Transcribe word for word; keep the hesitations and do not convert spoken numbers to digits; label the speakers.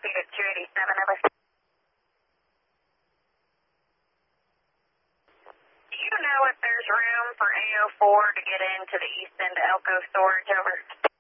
Speaker 1: speed at two eighty-seven, over. Do you know if there's room for A O four to get into the east end Elko storage, over?